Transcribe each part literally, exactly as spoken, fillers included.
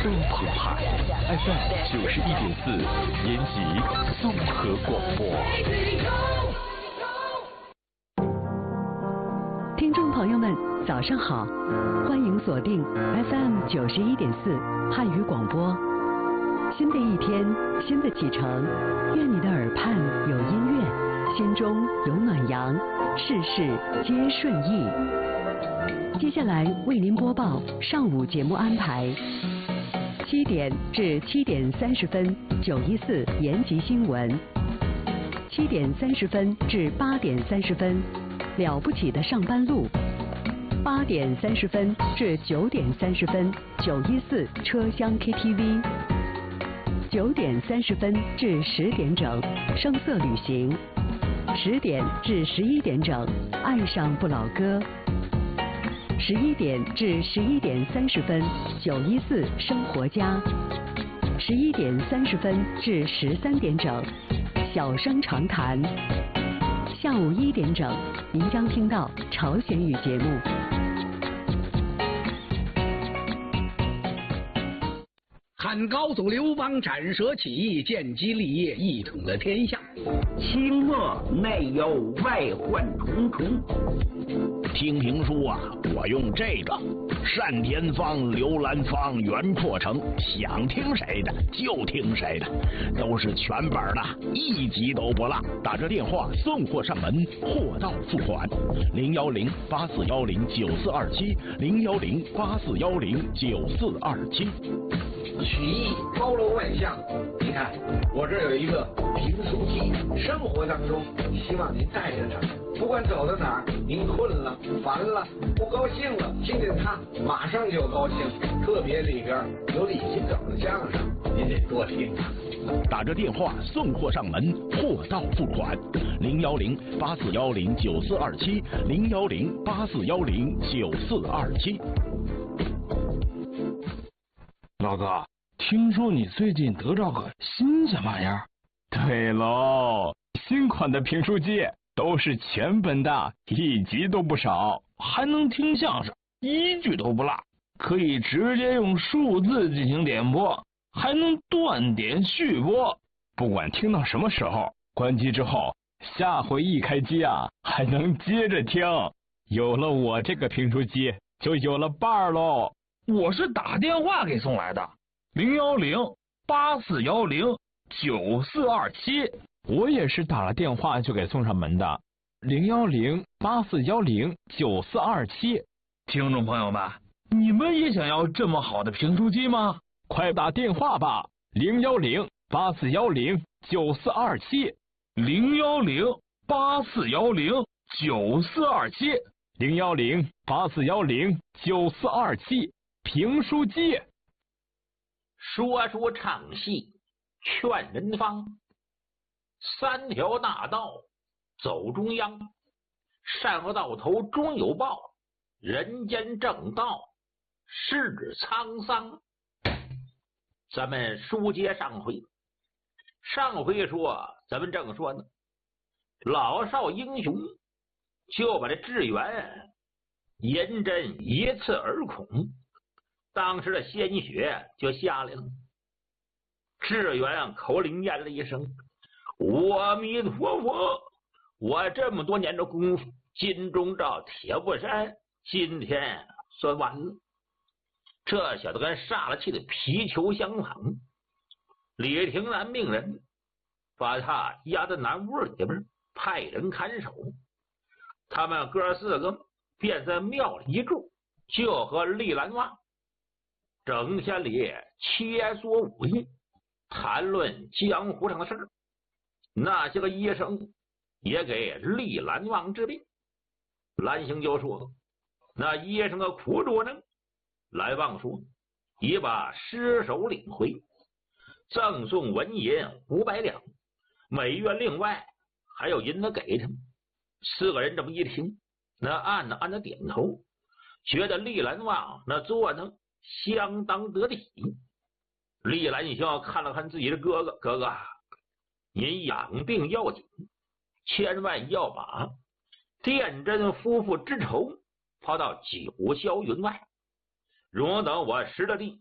更澎湃。F M 九十一点四，延吉综合广播。 听众朋友们，早上好，欢迎锁定 F M 九十一点四汉语广播。新的一天，新的启程，愿你的耳畔有音乐，心中有暖阳，事事皆顺意。接下来为您播报上午节目安排：七点至七点三十分，九一四延吉新闻；七点三十分至八点三十分，了不起的上班路；八点三十分至九点三十分，九一四车厢 K T V；九点三十分至十点整，声色旅行；十点至十一点整，爱上不老歌；十一点至十一点三十分，九一四生活家；十一点三十分至十三点整，小声长谈；下午一点整，您将听到朝鲜语节目。 汉高祖刘邦斩蛇起义，建基立业，一统了天下。 清末内忧外患重重。 听评书啊，我用这个单田芳、刘兰芳、袁阔成，想听谁的就听谁的，都是全本的，一集都不落。打这电话送货上门，货到付款。零幺零八四幺零九四二七，零幺零八四幺零九四二七。 曲艺包罗万象，你看我这有一个评书机，生活当中希望您带着它，不管走到哪儿，您困了、烦了、不高兴了，听见它马上就高兴。特别里边有李金斗的相声，您得多听啊。 打着电话送货上门，货到付款。零幺零八四幺零九四二七，零幺零八四幺零九四二七。 老哥，听说你最近得着个新鲜玩意儿？ 对喽，新款的评书机都是全本的，一集都不少， 还能听相声，一句都不落，可以直接用数字进行点播，还能断点续播， 不管听到什么时候，关机之后，下回一开机啊，还能接着听。有了我这个评书机，就有了伴儿喽。 我是打电话给送来的，零幺零八四幺零九四二七。 我也是打了电话就给送上门的，零幺零八四幺零九四二七。 听众朋友们，你们也想要这么好的评书机吗？ 快打电话吧，零幺零八四幺零九四二七， 零幺零八四幺零九四二七， 零幺零八四幺零九四二七。评书机。 说说唱戏，劝人方。三条大道走中央，善恶到头终有报，人间正道是沧桑。咱们书接上回，上回说咱们正说呢，老少英雄就把这智源颜真一刺而孔，当时的鲜血就下来了。智源口里念了一声阿弥陀佛，我这么多年的功夫，金钟罩铁布衫，今天算完了。这小子跟杀了气的皮球相仿。李廷南命人把他押在南屋里边，派人看守。他们哥四个便在庙里一住，就和丽兰旺整天里切磋武艺，谈论江湖上的事儿。那些个医生也给丽兰旺治病。兰星就说那医生的苦主呢？兰旺说已把尸首领回，赠送纹银五百两，每月另外还有银子给他。四个人这么一听，那暗的暗的点头，觉得丽兰旺那做呢相当得体。丽兰霄看了看自己的哥哥，哥哥，您养病要紧，千万要把殿真夫妇之仇抛到九霄云外。容等我识了地，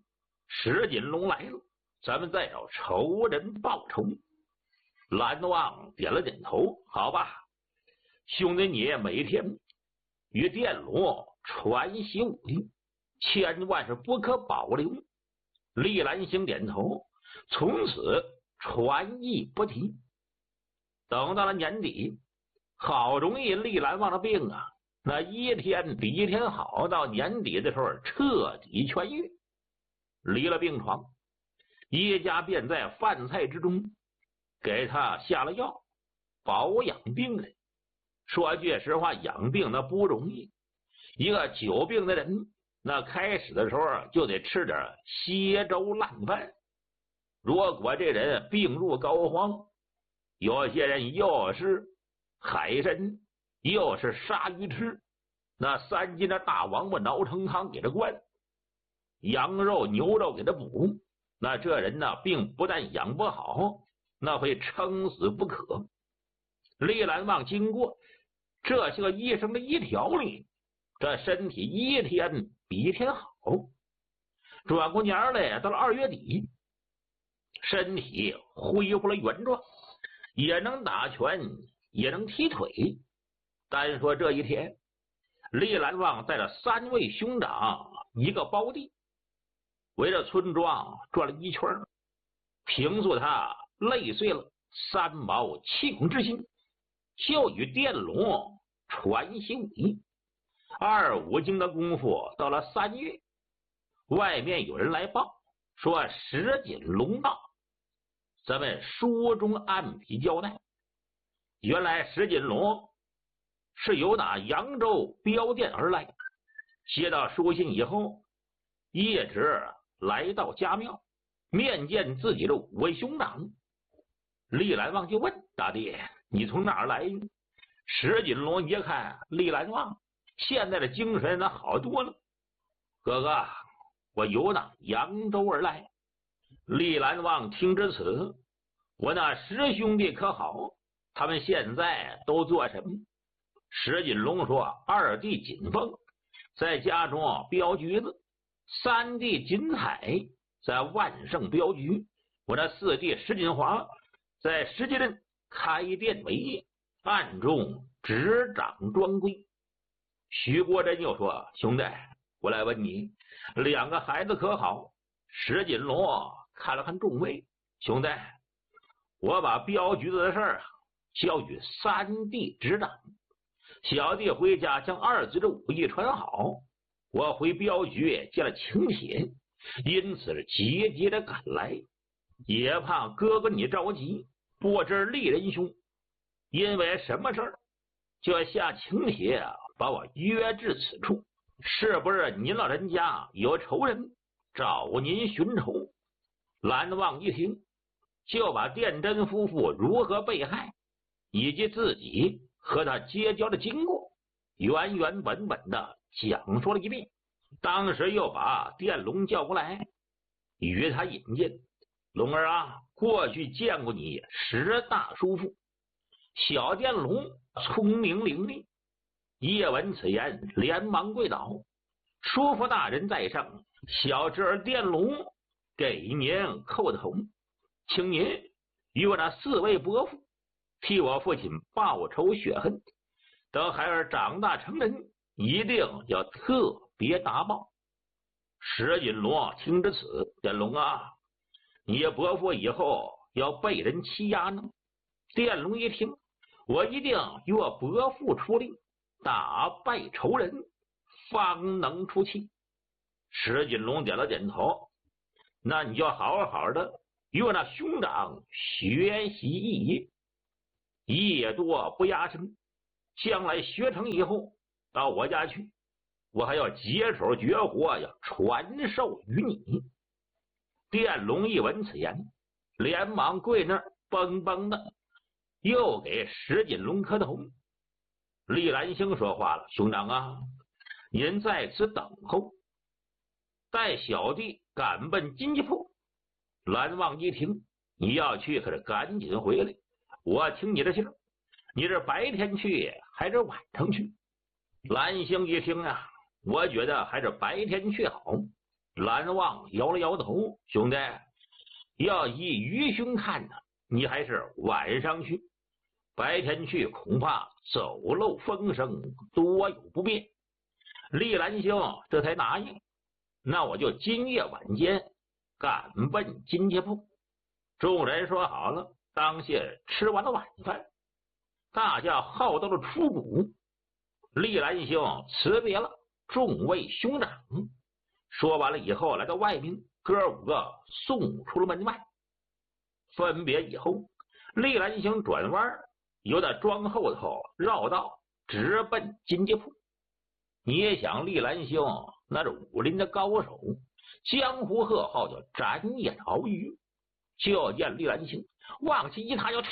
石锦龙来了，咱们再找仇人报仇。蓝王点了点头，好吧，兄弟你每天与电罗传习武艺，千万是不可保留。厉兰星点头，从此传艺不提。等到了年底，好容易厉兰王的病啊，那一天比一天好，到年底的时候彻底痊愈，离了病床，叶家便在饭菜之中给他下了药，保养病人。说句实话，养病那不容易，一个久病的人，那开始的时候就得吃点稀粥烂饭。如果这人病入膏肓，有些人又是海参，又是鲨鱼吃，那三斤的大王八熬成汤给他灌，羊肉牛肉给他补，那这人呢病不但养不好，那会撑死不可。厉兰王经过这些个医生的医调理，这身体一天比一天好。转过年来，到了二月底，身体恢复了原状，也能打拳，也能踢腿。单说这一天，厉兰王带了三位兄长一个胞弟，围着村庄转了一圈，平素他累碎了三毛气功之心，就与电龙传习武艺。二五经的功夫，到了三月，外面有人来报说石锦龙到。咱们书中按笔交代，原来石锦龙是由打扬州镖店而来，接到书信以后，一直来到家庙面见自己的五位兄长。厉兰王就问大弟，你从哪儿来？石锦龙一看厉兰王现在的精神那好多了，哥哥，我由那扬州而来。厉兰王听至此，我那十兄弟可好？他们现在都做什么？石锦龙说，二弟锦凤在家中镖局子，三弟锦彩在万盛镖局，我那四弟石锦华在石碣镇开店为业，暗中执掌专规。徐国珍又说，兄弟，我来问你，两个孩子可好？石锦龙看了看众位，兄弟，我把镖局子的事儿交与三弟执掌，小弟回家将二子的武艺传好，我回镖局见了请帖，因此急急的赶来，也怕哥哥你着急，不知厉仁兄因为什么事儿就下请帖把我约至此处，是不是您老人家有仇人找您寻仇？蓝望一听，就把殿真夫妇如何被害，以及自己和他结交的经过，原原本本的讲述了一遍。当时又把殿龙叫过来，与他引荐。龙儿啊，过去见过你十大叔父。小殿龙聪明伶俐，夜闻此言，连忙跪倒。叔父大人在上，小侄儿殿龙给您叩头，请您与我那四位伯父替我父亲报仇雪恨，等孩儿长大成人，一定要特别答报。石锦龙听着此，殿龙啊，你伯父以后要被人欺压呢。殿龙一听，我一定与我伯父出力，打败仇人，方能出气。石锦龙点了点头，那你就好好的与我那兄长学习艺业，业多不压身，将来学成以后到我家去，我还要解手绝活要传授于你。殿龙一闻此言，连忙跪那儿蹦蹦的又给石锦龙磕头。厉兰星说话了，兄长啊，您在此等候，带小弟赶奔金鸡铺。蓝望一听，你要去可是赶紧回来，我听你的信儿，你是白天去还是晚上去？蓝星一听啊，我觉得还是白天去好， 蓝旺摇了摇头，兄弟，要依愚兄看呢，你还是晚上去，白天去恐怕走漏风声，多有不便。厉兰兄这才答应，那我就今夜晚间赶奔金街铺。众人说好了，当夜吃完了晚饭，大家好到了出谷。厉兰兄辞别了众位兄长，说完了以后，来到外面，哥五个送出了门外。分别以后，厉兰兄转弯，由那庄后头绕道，直奔金街铺。你也想，厉兰兄那是武林的高手，江湖贺号叫斩眼鳌鱼。就见厉兰兄往前一踏，就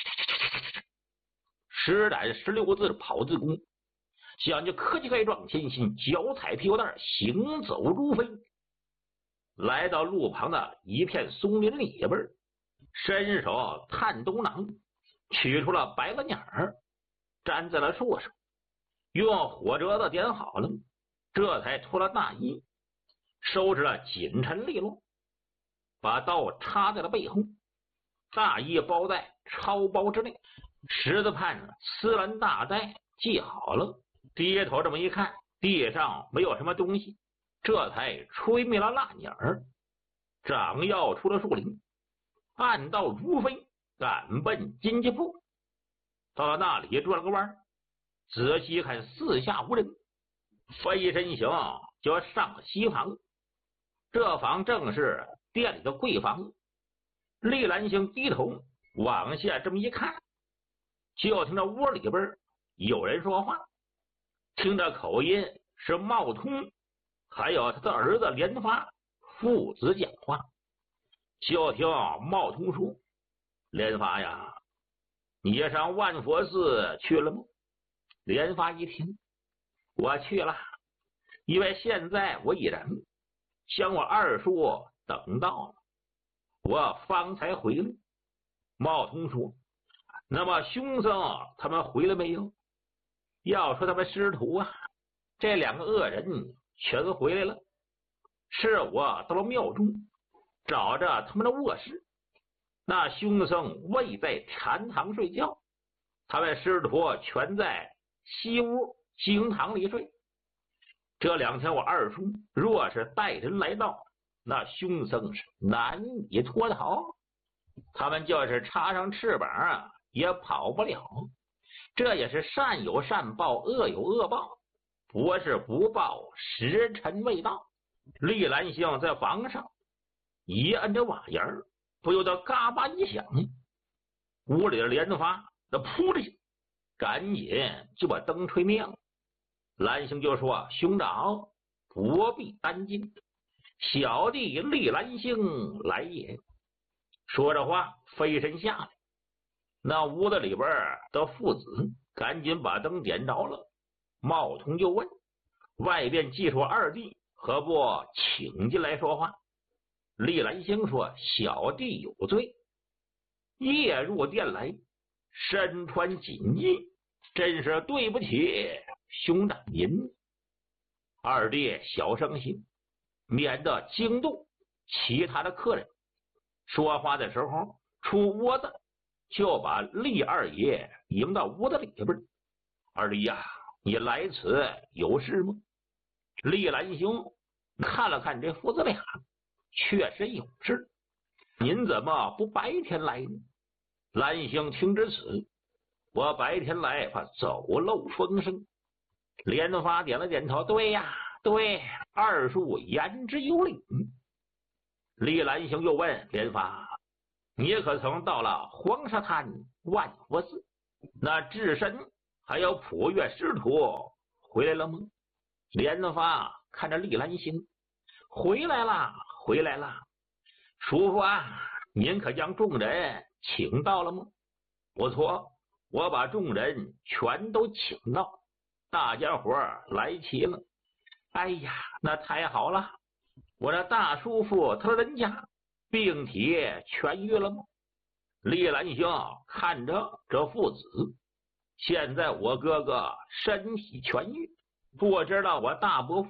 十胆十六字跑字功，想就科技盖撞天心，脚踩屁股蛋，行走如飞。来到路旁的一片松林里边，伸手探兜囊，取出了白了鸟儿，粘在了树上，用火折子点好了，这才脱了大衣，收拾了紧沉利落，把刀插在了背后，大衣包在超包之内，十字畔丝兰大带系好了，低头这么一看，地上没有什么东西，这才吹灭了蜡鸟儿，掌要出了树林，暗道如飞，赶奔金街铺。到了那里转了个弯，仔细看四下无人，飞身行就上了西房。这房正是店里的贵房。厉兰星低头往下这么一看，就听到屋里边有人说话，听着口音是茂通还有他的儿子连发父子讲话。就听茂通说：“连发呀，你上万佛寺去了吗？”连发一听：“我去了，因为现在我已然将我二叔等到了，我方才回来。”茂通说：“那么兄僧他们回来没有？”要说他们师徒啊，这两个恶人全回来了。是我到了庙中，找着他们的卧室，那兄僧未在禅堂睡觉，他们师徒全在西屋经堂里睡。这两天我二叔若是带人来到，那凶僧是难以脱逃，他们就是插上翅膀啊，也跑不了。这也是善有善报，恶有恶报，不是不报，时辰未到。厉兰星在房上一摁着瓦檐，不由得嘎巴一响，屋里的连发那扑的，赶紧就把灯吹灭了。兰星就说：“兄长不必担惊，小弟厉兰星来也。”说着话飞身下来，那屋子里边的父子赶紧把灯点着了。茂通就问：“外边技术二弟何不请进来说话？”厉兰星说：“小弟有罪，夜入殿来，身穿锦衣，真是对不起兄长您。二弟小声些，免得惊动其他的客人。”说话的时候出屋子，就把厉二爷迎到屋子里边。“二弟呀，你来此有事吗？”厉兰兄看了看这父子俩，确实有事。您怎么不白天来呢？兰兄听至此，我白天来怕走漏风声。连发点了点头：“对呀，对，二叔言之有理。”厉兰兄又问连发：“你可曾到了黄沙滩万佛寺？那智深还有普月师徒回来了吗？”连发看着厉兰星：“回来了，回来了。叔父啊，您可将众人请到了吗？”“不错，我把众人全都请到，大家伙来齐了。”“哎呀，那太好了！我这大叔父他人家病体痊愈了吗？”厉兰兄看着这父子，现在我哥哥身体痊愈，不知道我大伯父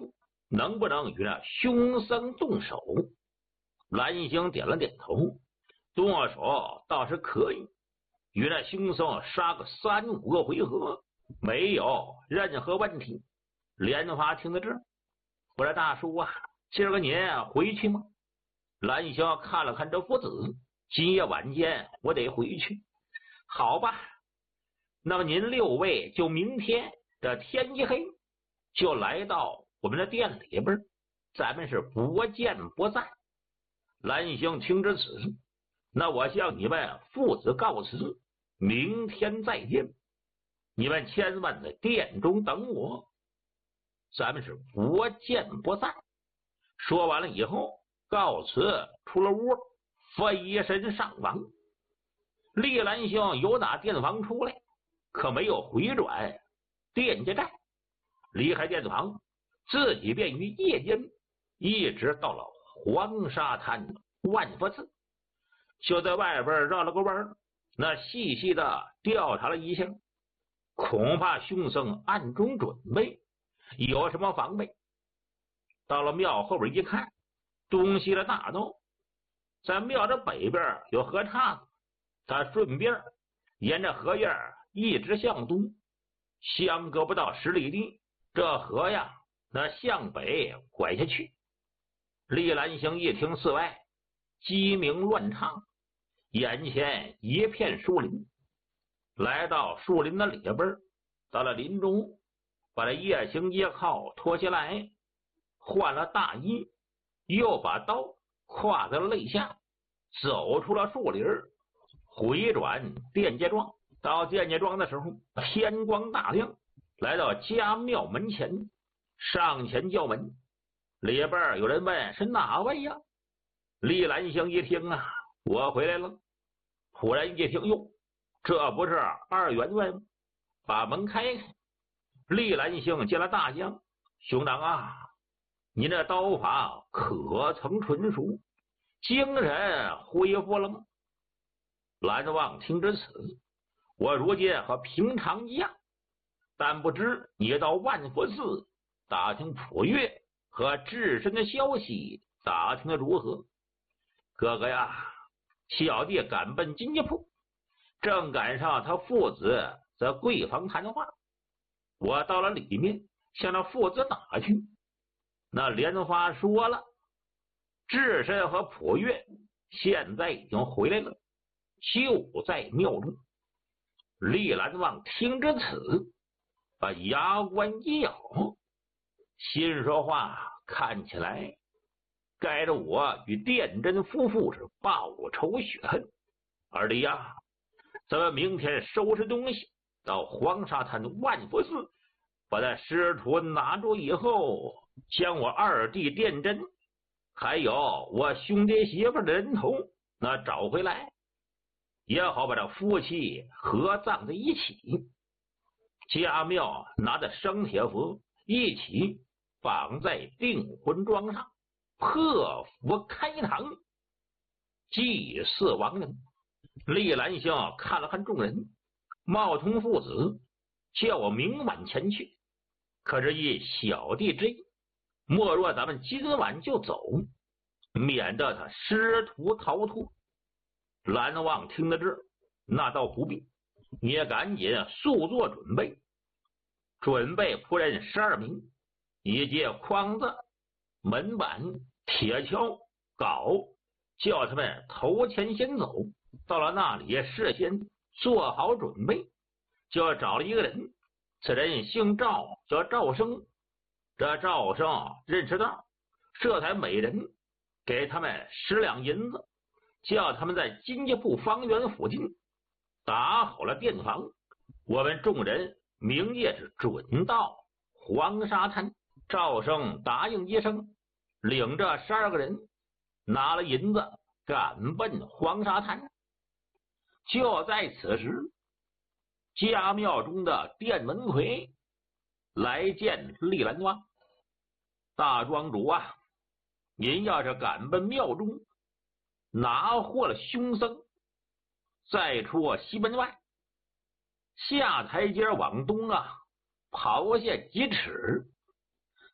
能不能与那凶僧动手？蓝星点了点头，动手倒是可以，与那凶僧杀个三五个回合，没有任何问题。莲花听到这儿，我说大叔啊，今儿个您回去吗？蓝星看了看这父子，今夜晚间我得回去。好吧，那么您六位就明天这天一黑就来到我们的店里边，咱们是不见不散。蓝星听至此，那我向你们父子告辞，明天再见。你们千万在店中等我，咱们是不见不散。说完了以后，告辞出了屋，飞身上房。厉兰星由打店房出来，可没有回转店家寨，离开店房，自己便于夜间一直到了黄沙滩万佛寺，就在外边绕了个弯，那细细的调查了一下，恐怕凶僧暗中准备有什么防备。到了庙后边一看，东西的大道，在庙的北边有河岔子，他顺便沿着河沿一直向东，相隔不到十里地，这河呀那向北拐下去。厉兰星一听寺外鸡鸣乱唱，眼前一片树林，来到树林的里边，到了林中，把这夜行夜靠脱下来，换了大衣，又把刀挎在了肋下，走出了树林，回转店家庄。到店家庄的时候，天光大亮，来到家庙门前，上前叫门。里边有人问是哪位呀？厉兰星一听啊，我回来了。忽然一听，哟，这不是二员外吗？把门开开。厉兰星见了大将，兄长啊，您这刀法可曾纯熟？精神恢复了吗？蓝忘听至此，我如今和平常一样，但不知你到万佛寺打听普月和智深的消息打听的如何？哥哥呀，小弟赶奔金家铺，正赶上他父子在闺房谈话，我到了里面向那父子打去。那莲花说了，智深和普月现在已经回来了，就在庙中。厉兰王听着此，把牙关一咬，心说话，看起来该着我与殿真夫妇是报仇雪恨。二弟呀，咱们明天收拾东西，到黄沙滩万佛寺，把那师徒拿住以后，将我二弟殿真还有我兄弟媳妇的人头那找回来，也好把这夫妻合葬在一起。家庙拿着生铁佛一起绑在订婚桩上，破佛开堂，祭祀亡人。厉兰星看了看众人，茂通父子叫我明晚前去，可是以小弟之意，莫若咱们今晚就走，免得他师徒逃脱。蓝忘听得这，那倒不必，你也赶紧速做准备，准备仆人十二名，以及筐子、门板、铁锹、镐，叫他们头前先走。到了那里，事先做好准备，就找了一个人，此人姓赵，叫赵生。这赵生认识道，这才每人给他们十两银子，叫他们在金家铺方圆附近打好了店房。我们众人明夜是准到黄沙滩。赵生答应一声，领着十二个人拿了银子，赶奔黄沙滩。就在此时，家庙中的殿门魁来见厉兰王。大庄主啊，您要是赶奔庙中，拿获了凶僧，再出西门外，下台阶往东啊，刨下几尺，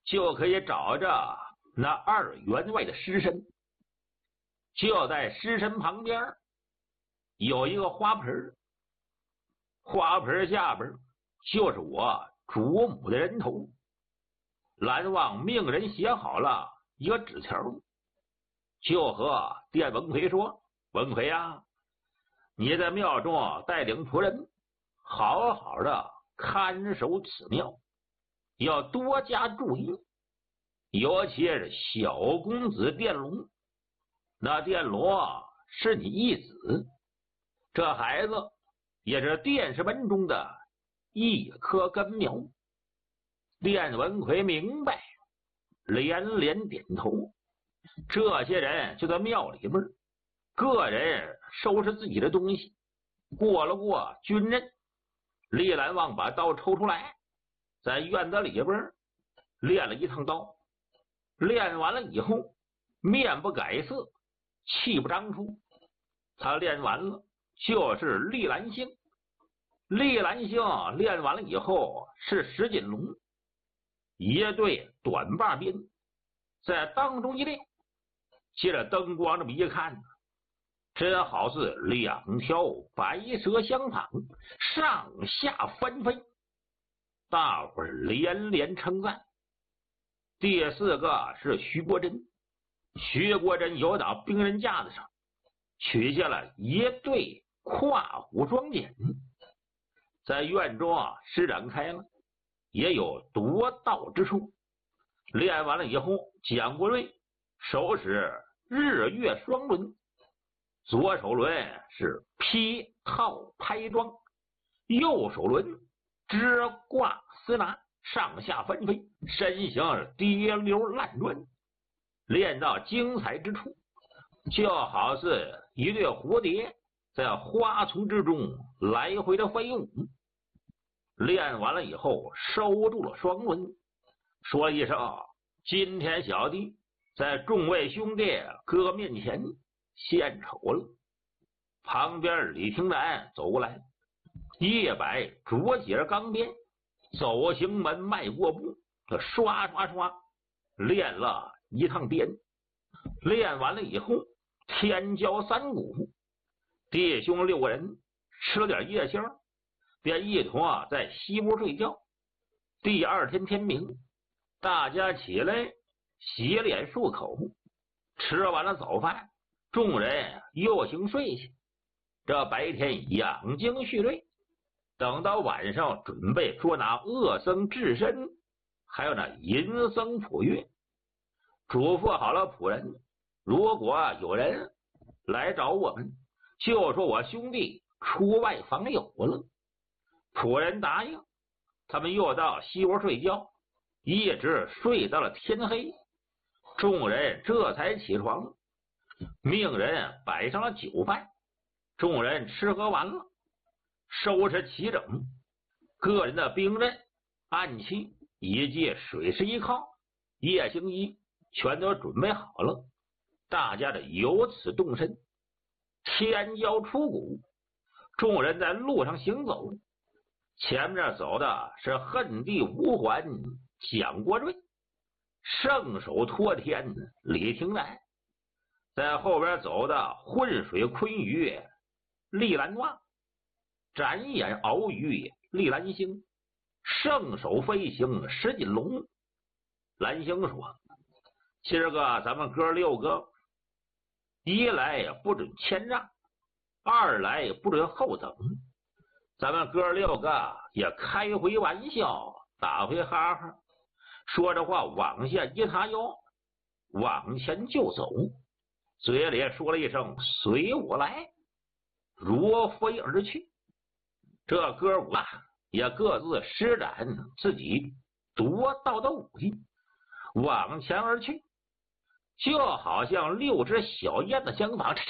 就可以找着那二员外的尸身。就在尸身旁边有一个花盆，花盆下边就是我主母的人头。蓝王命人写好了一个纸条，就和店文奎说：文奎啊，你在庙中带领仆人好好的看守此庙，要多加注意，尤其是小公子殿龙。那殿龙是你义子，这孩子也是殿师门中的一棵根苗。殿文奎明白，连连点头。这些人就在庙里边，个人收拾自己的东西，过了过军阵。李兰王把刀抽出来，在院子里边练了一趟刀，练完了以后，面不改色，气不长出。他练完了就是厉兰星，厉兰星练完了以后是石锦龙，一对短把鞭在当中一练，借着灯光这么一看，真好似两条白蛇相仿，上下翻飞。大伙儿连连称赞。第四个是徐国珍，徐国珍游到兵刃架子上，取下了一对跨虎双锏，在院中啊施展开了，也有夺道之术。练完了以后，蒋国瑞手使日月双轮，左手轮是劈套拍桩，右手轮支挂丝拿，上下翻飞，身形跌溜烂转，练到精彩之处，就好似一对蝴蝶在花丛之中来回的飞舞。练完了以后，收住了双轮，说了一声：今天小弟在众位兄弟哥面前献丑了。旁边李廷南走过来，一摆着节钢鞭，走行门迈过步，他刷刷刷练了一趟鞭。练完了以后，天交三鼓，弟兄六个人吃了点夜宵，便一同啊在西屋睡觉。第二天天明，大家起来洗脸漱口，吃完了早饭，众人又行睡去。这白天养精蓄锐，等到晚上准备捉拿恶僧智身，还有那淫僧普月。嘱咐好了仆人，如果有人来找我们，就说我兄弟出外访友了。仆人答应，他们又到西屋睡觉，一直睡到了天黑。众人这才起床，命人摆上了酒饭。众人吃喝完了，收拾齐整，个人的兵刃、暗器以及水师一靠、夜行衣全都准备好了。大家的由此动身。天交出谷，众人在路上行走，前面走的是恨地无还蒋国瑞，圣手托天李廷南，在后边走的浑水鲲鱼厉兰旺，展眼鳌鱼厉兰星，圣手飞行石锦龙。兰星说：今儿个咱们哥六个，一来不准谦让，二来不准后等，咱们哥六个也开回玩笑，打回哈哈，说着话往下一叉腰，往前就走，嘴里说了一声随我来，如飞而去。这哥五个也各自施展自己独到的武艺，往前而去，就好像六只小燕子相仿，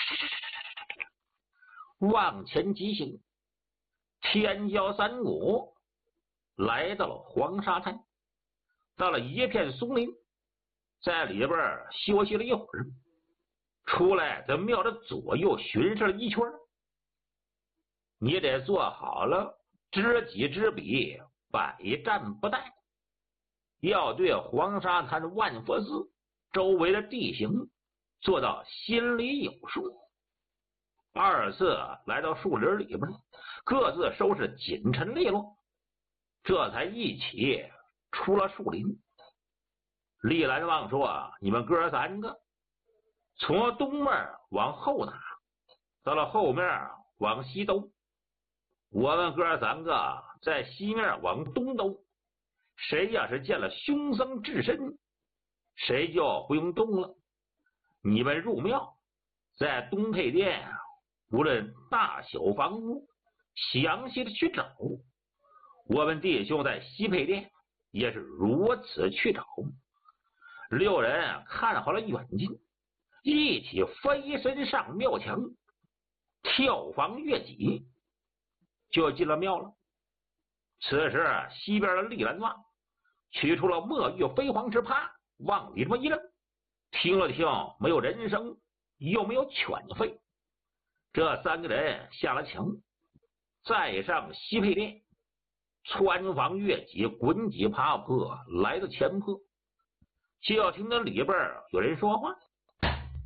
往前疾行。天交三鼓，来到了黄沙滩，到了一片松林，在里边休息了一会儿，出来在庙的左右巡视了一圈。你得做好了知己知彼，百战不殆。 要对黄沙滩万佛寺周围的地形做到心里有数。二次来到树林里边，各自收拾紧陈利落，这才一起出了树林。李兰旺说：“你们哥三个从东面往后打，到了后面往西兜，我们哥三个在西面往东兜。谁要是见了凶僧至身，谁就不用动了。你们入庙，在东配殿，无论大小房屋，详细的去找。我们弟兄在西配殿也是如此去找。”六人看好了远近，一起飞身上庙墙，跳房越脊，就进了庙了。此时西边的立兰旺取出了墨玉飞黄之帕，往里边一扔，听了听，没有人声，又没有犬吠。这三个人下了墙，再上西配殿，穿房越脊，滚脊爬坡，来到前坡，就要听到里边有人说话。